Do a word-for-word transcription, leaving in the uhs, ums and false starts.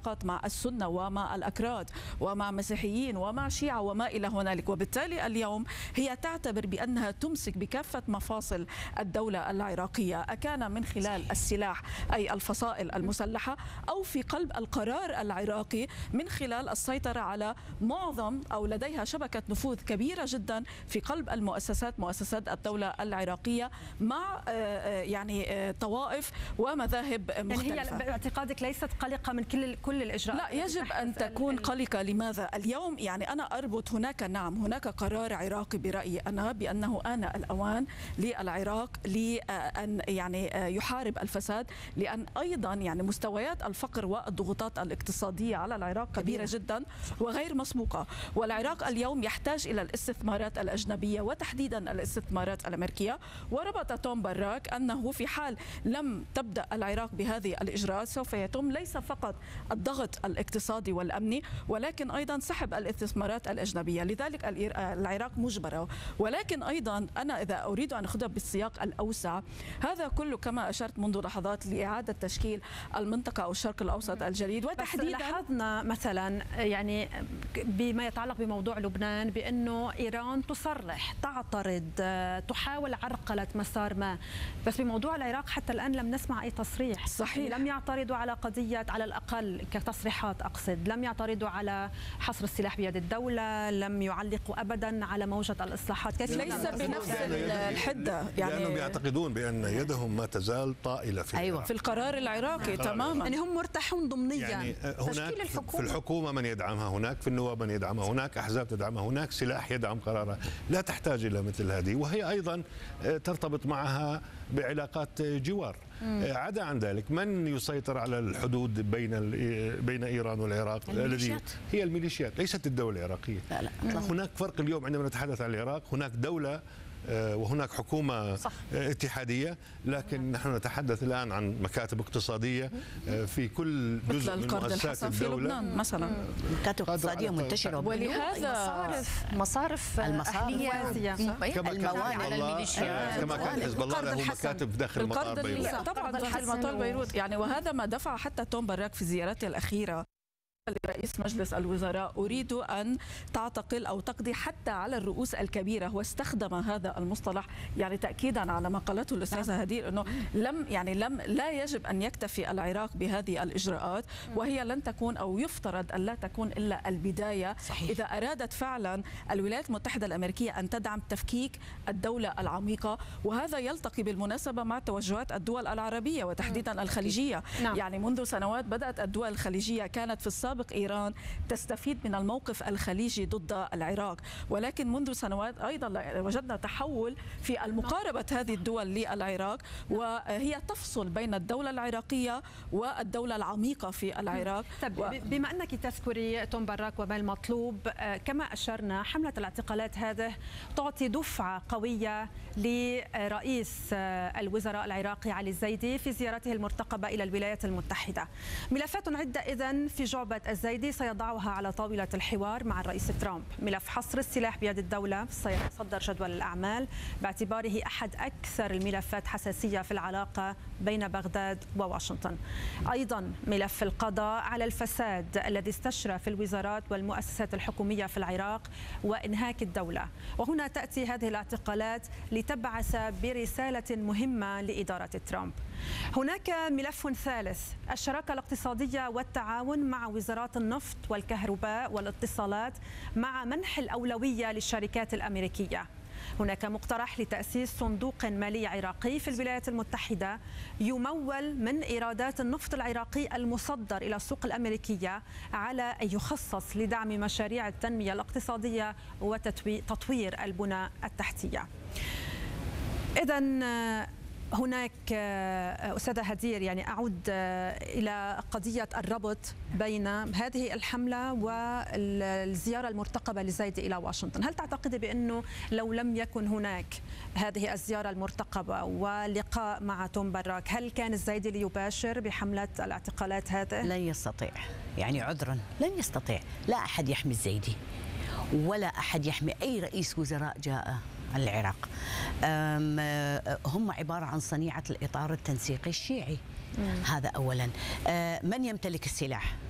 علاقات مع السنة ومع الأكراد ومع مسيحيين ومع شيعة وما إلى هنالك، وبالتالي اليوم هي تعتبر بأنها تمسك بكافة مفاصل الدولة العراقية، أكان من خلال السلاح أي الفصائل المسلحة أو في قلب القرار العراقي من خلال السيطرة على معظم أو لديها شبكة نفوذ كبيرة جدا في قلب المؤسسات مؤسسات الدولة العراقية مع يعني طوائف ومذاهب مختلفة. يعني هي باعتقادك ليست قلقة من كل كل الإجراءات؟ لا، يجب أن تكون قلقة. لماذا؟ اليوم يعني أنا أربط هناك نعم هناك قرار عراقي برأيي أنا بأنه آن الأوان للعراق لأن يعني يحارب الفساد، لأن أيضا يعني مستويات الفقر والضغوطات الاقتصادية على العراق كبيرة جدا وغير مسبوقة، والعراق اليوم يحتاج إلى الاستثمارات الأجنبية وتحديدا الاستثمارات الأمريكية. وربط توم باراك أنه في حال لم تبدأ العراق بهذه الإجراءات سوف يتم ليس فقط الضغط الاقتصادي والأمني ولكن أيضا سحب الاستثمارات الأجنبية. لذلك العراق مجبرة، ولكن أيضا أنا إذا أريد أن أخذها بالسياق الأوسع، هذا كله كما أشرت منذ لحظات لإعادة تشكيل المنطقة أو الشرق الأوسط الجديد. وتحديدا لاحظنا مثلا يعني بما يتعلق بموضوع لبنان بأنه إيران تصرح تعترض تحاول عرقلة مسار ما، بس بموضوع العراق حتى الآن لم نسمع أي تصريح. صحيح. لم يعترضوا على قضية على الأقل كتصريحات أقصد، لم يعترضوا على حصر السلاح بيد الدولة، لم يعلقوا أبدا على موجة الإصلاحات. كيف ليس بنفس الحدة، يعني لأنهم يعتقدون بأن يدهم ما تزال طائلة في أيوة في القرار العراقي تماما. يعني هم مرتاحون ضمنيا. يعني هناك في الحكومة من يدعمها، هناك في النواب من يدعمها، هناك أحزاب تدعمها، هناك سلاح يدعم قرارها، لا تحتاج إلى مثل هذه، وهي أيضا ترتبط معها بعلاقات جوار. عدا عن ذلك من يسيطر على الحدود بين بين ايران والعراق الذي هي الميليشيات، ليست الدوله العراقيه. لا لا. هناك فرق اليوم عندما نتحدث عن العراق، هناك دوله وهناك حكومة صح. اتحادية، لكن نحن نتحدث الآن عن مكاتب اقتصادية في كل جزء من مؤسسات الدولة مثلا، مكاتب اقتصادية منتشرة، ولهذا مصارف مصارف أهلية الموانئ على الميليشيات كما كان حزب الله له مكاتب داخل مطار بيروت. طبعا داخل مطار بيروت يعني، وهذا ما دفع حتى توم باراك في زيارته الأخيرة لرئيس مجلس الوزراء أريد أن تعتقل أو تقضي حتى على الرؤوس الكبيرة. هو استخدم هذا المصطلح يعني تأكيدا على ما قالته الأستاذة هدير أنه لم يعني لم لا يجب أن يكتفي العراق بهذه الإجراءات، وهي لن تكون أو يفترض أن لا تكون إلا البداية. صحيح. إذا أرادت فعلا الولايات المتحدة الأمريكية أن تدعم تفكيك الدولة العميقة، وهذا يلتقي بالمناسبة مع توجهات الدول العربية وتحديدا الخليجية. نعم. يعني منذ سنوات بدأت الدول الخليجية كانت في السابق إيران تستفيد من الموقف الخليجي ضد العراق، ولكن منذ سنوات أيضا وجدنا تحول في المقاربة هذه الدول للعراق، وهي تفصل بين الدولة العراقية والدولة العميقة في العراق. و... بما أنك تذكري توم باراك وما المطلوب، كما أشرنا حملة الاعتقالات هذه تعطي دفعة قوية لرئيس الوزراء العراقي علي الزيدي في زيارته المرتقبة إلى الولايات المتحدة. ملفات عدة إذن في جعبة الزيدي سيضعها على طاولة الحوار مع الرئيس ترامب. ملف حصر السلاح بيد الدولة سيتصدر جدول الأعمال باعتباره أحد أكثر الملفات حساسية في العلاقة بين بغداد وواشنطن. أيضا ملف القضاء على الفساد الذي استشرى في الوزارات والمؤسسات الحكومية في العراق وإنهاك الدولة. وهنا تأتي هذه الاعتقالات لتبعث برسالة مهمة لإدارة ترامب. هناك ملف ثالث، الشراكة الاقتصادية والتعاون مع وزارات النفط والكهرباء والاتصالات مع منح الأولوية للشركات الأمريكية. هناك مقترح لتأسيس صندوق مالي عراقي في الولايات المتحدة يمول من إيرادات النفط العراقي المصدر إلى السوق الأمريكية على أن يخصص لدعم مشاريع التنمية الاقتصادية وتطوير البنى التحتية. إذن هناك أستاذة هدير، يعني أعود إلى قضية الربط بين هذه الحملة والزيارة المرتقبة لزيدي إلى واشنطن. هل تعتقد بأنه لو لم يكن هناك هذه الزيارة المرتقبة ولقاء مع توم باراك، هل كان الزيدي ليباشر بحملة الاعتقالات هذه؟ لن يستطيع، يعني عذرا لن يستطيع. لا أحد يحمي الزيدي ولا أحد يحمي أي رئيس وزراء جاء العراق. هم عبارة عن صنيعة الإطار التنسيقي الشيعي. مم. هذا أولا. من يمتلك السلاح؟